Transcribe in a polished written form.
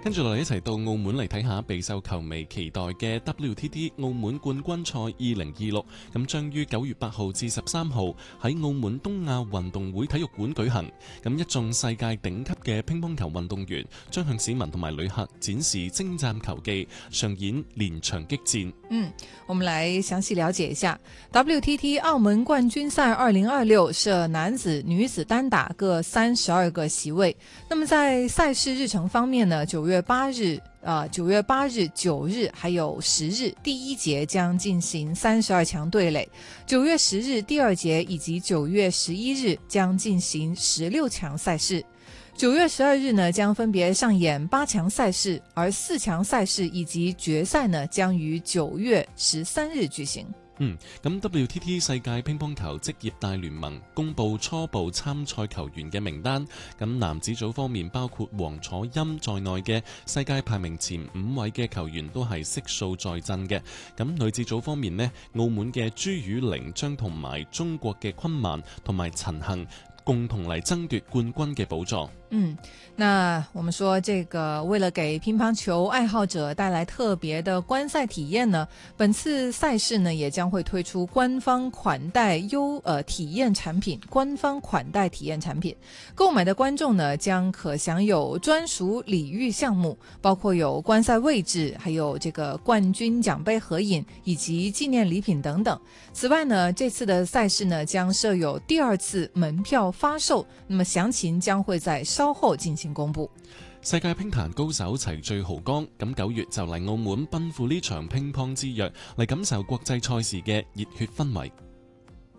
跟住落嚟一齊到澳門嚟睇下備受球迷期待嘅 WTT 澳門冠軍賽2026，咁將於9月8號至13號喺澳門東亞運動會體育館舉行。咁一眾世界頂級嘅乒乓球運動員將向市民同埋旅客展示精湛球技，上演連場激戰。 我們來詳細了解一下 WTT 澳門冠軍賽2026設男子、女子單打各32個席位。那麼在賽事日程方面呢，9月8日、9日還有10日，第一節將進行32強對壘；9月10日第二節以及9月11日將進行16強賽事。9月12日呢，將分別上演8強賽事，而4強賽事以及決賽呢，將於9月13日舉行。 咁 WTT 世界乒乓球職業大聯盟公布初步參賽球員嘅名單，咁男子組方面包括王楚欽在內嘅世界排名前5位嘅球員都係悉數在陣嘅。咁女子組方面呢，澳門嘅朱雨玲將同埋中國嘅昆曼同埋陳幸共同嚟爭奪冠軍嘅寶座。 那我們說這個為了給乒乓球愛好者帶來特別的觀賽體驗呢，本次賽事呢也將會推出官方款待體驗產品。購買的觀眾呢將可享有專屬禮遇項目，包括有觀賽位置，還有這個冠軍獎杯合影以及紀念禮品等等。此外呢，這次的賽事呢將設有第二次門票發售，那麼詳情將會在稍後進行公布。 世界乒壇高手齊聚濠江，咁9月就嚟澳門奔赴呢場乒乓之約，嚟感受國際賽事嘅熱血氛圍。